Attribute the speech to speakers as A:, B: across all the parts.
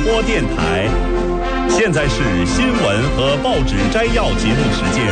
A: 播电台。现在是新闻和报纸摘要节目时间。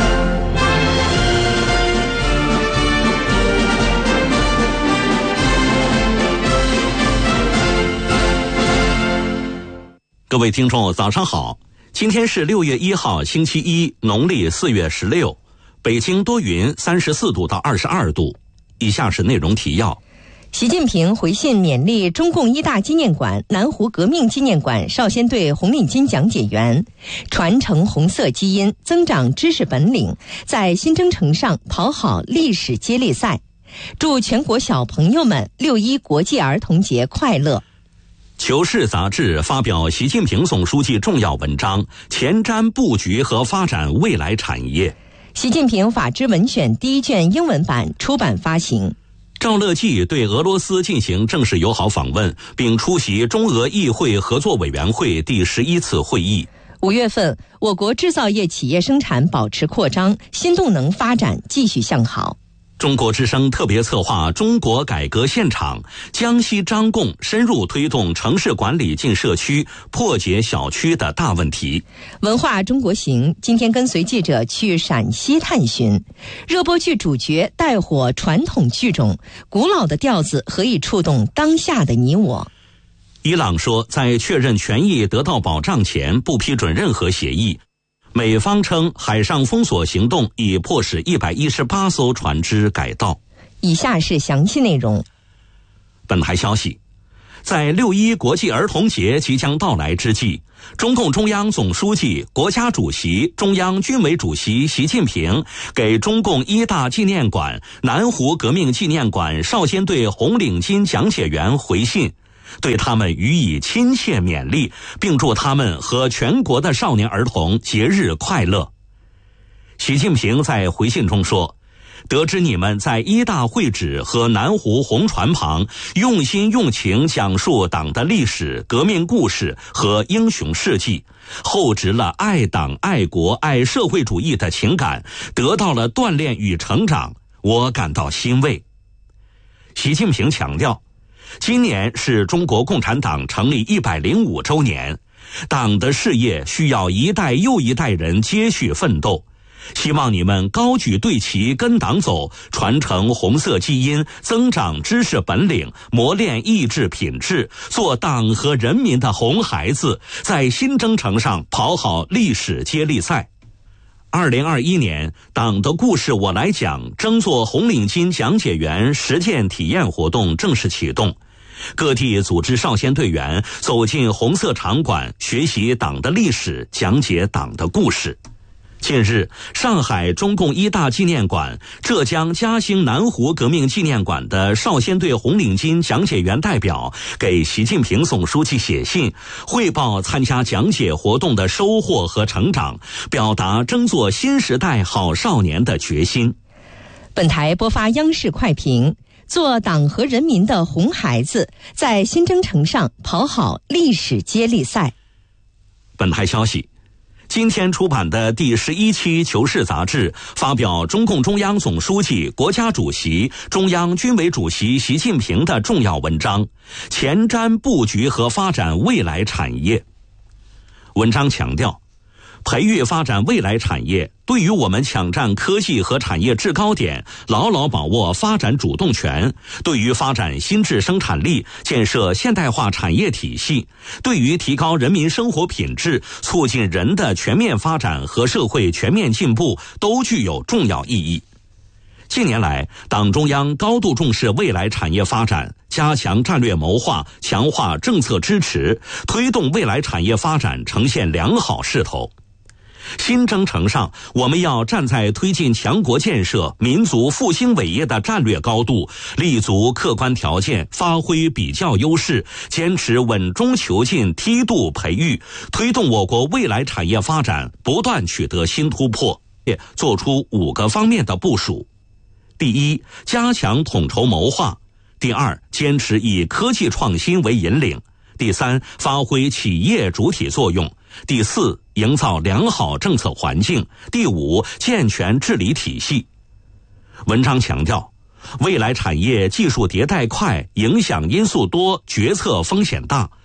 B: 各位听众早上好，今天是6月1号星期一，农历4月16，北京多云，34度到22度。以下是内容提要。
C: 习近平回信勉励中共一大纪念馆、南湖革命纪念馆少先队红领巾讲解员，传承红色基因，增长知识本领，在新征程上跑好历史接力赛。祝全国小朋友们6·1国际儿童节快乐。
B: 求是杂志发表习近平总书记重要文章，前瞻布局和发展未来产业。
C: 习近平法制文选第一卷英文版出版发行。
B: 赵乐际对俄罗斯进行正式友好访问，并出席中俄议会合作委员会第11次会议。
C: 5月份，我国制造业企业生产保持扩张，新动能发展继续向好。
B: 中国之声特别策划中国改革现场，江西张贡深入推动城市管理进社区，破解小区的大问题。
C: 文化中国行今天跟随记者去陕西探寻，热播剧主角带火传统剧种，古老的调子何以触动当下的你我。
B: 伊朗说，在确认权益得到保障前，不批准任何协议。美方称，海上封锁行动已迫使118艘船只改道。
C: 以下是详细内容。
B: 本台消息，在6·1国际儿童节即将到来之际，中共中央总书记、国家主席、中央军委主席习近平给中共一大纪念馆、南湖革命纪念馆少先队红领巾讲解员回信，对他们予以亲切勉励，并祝他们和全国的少年儿童节日快乐。习近平在回信中说，得知你们在一大会址和南湖红船旁用心用情讲述党的历史、革命故事和英雄事迹，厚植了爱党、爱国、爱社会主义的情感，得到了锻炼与成长，我感到欣慰。习近平强调，今年是中国共产党成立105周年，党的事业需要一代又一代人接续奋斗。希望你们高举队旗跟党走，传承红色基因，增长知识本领，磨练意志品质，做党和人民的红孩子，在新征程上跑好历史接力赛。2021年，党的故事我来讲争做红领巾讲解员实践体验活动正式启动。各地组织少先队员走进红色场馆，学习党的历史，讲解党的故事。近日，上海中共一大纪念馆、浙江嘉兴南湖革命纪念馆的少先队红领巾讲解员代表给习近平总书记写信，汇报参加讲解活动的收获和成长，表达争做新时代好少年的决心。
C: 本台播发央视快评，做党和人民的红孩子，在新征程上跑好历史接力赛。
B: 本台消息，今天出版的第11期《求是》杂志发表中共中央总书记、国家主席、中央军委主席习近平的重要文章，前瞻布局和发展未来产业。文章强调，培育发展未来产业，对于我们抢占科技和产业制高点，牢牢把握发展主动权，对于发展新质生产力，建设现代化产业体系，对于提高人民生活品质，促进人的全面发展和社会全面进步，都具有重要意义。近年来，党中央高度重视未来产业发展，加强战略谋划，强化政策支持，推动未来产业发展呈现良好势头。新征程上，我们要站在推进强国建设、民族复兴伟业的战略高度，立足客观条件，发挥比较优势，坚持稳中求进、梯度培育，推动我国未来产业发展不断取得新突破，做出5个方面的部署。第一，加强统筹谋划；第二，坚持以科技创新为引领；第三，发挥企业主体作用；第四，营造良好政策环境；第五，健全治理体系。文章强调，未来产业技术迭代快，影响因素多，决策风险大。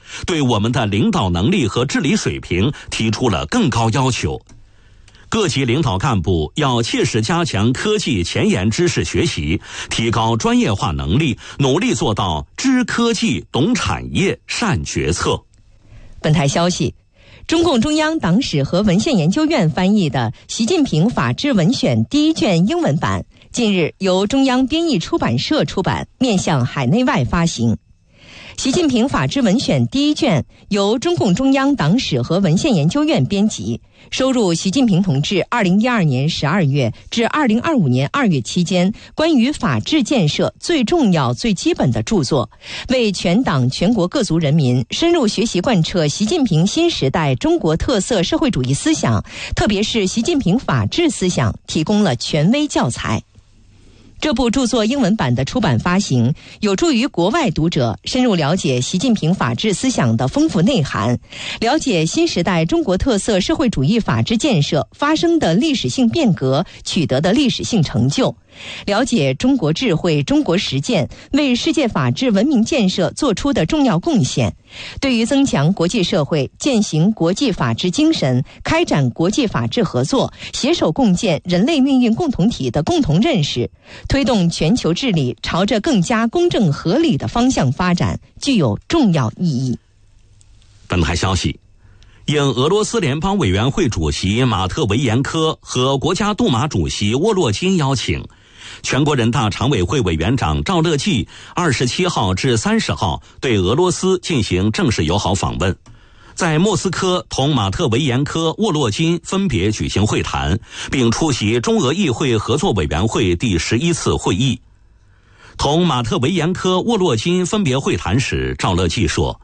B: 对我们的领导能力和治理水平提出了更高要求。各级领导干部要切实加强科技前沿知识学习，提高专业化能力，努力做到知科技、懂产业、善决策。
C: 本台消息，中共中央党史和文献研究院翻译的《习近平法治文选》第一卷英文版，近日由中央编译出版社出版，面向海内外发行。习近平法治文选第一卷由中共中央党史和文献研究院编辑，收录习近平同志2012年12月至2025年2月期间关于法治建设最重要最基本的著作，为全党全国各族人民深入学习贯彻习近平新时代中国特色社会主义思想，特别是习近平法治思想提供了权威教材。这部著作英文版的出版发行，有助于国外读者深入了解习近平法治思想的丰富内涵，了解新时代中国特色社会主义法治建设发生的历史性变革，取得的历史性成就，了解中国智慧、中国实践为世界法治文明建设做出的重要贡献，对于增强国际社会践行国际法治精神、开展国际法治合作、携手共建人类命运共同体的共同认识，推动全球治理朝着更加公正合理的方向发展，具有重要意义。
B: 本台消息，应俄罗斯联邦委员会主席马特维延科和国家杜马主席沃洛金邀请，全国人大常委会委员长赵乐际27号至30号对俄罗斯进行正式友好访问，在莫斯科同马特维延科、沃洛金分别举行会谈，并出席中俄议会合作委员会第11次会议。同马特维延科、沃洛金分别会谈时，赵乐际说，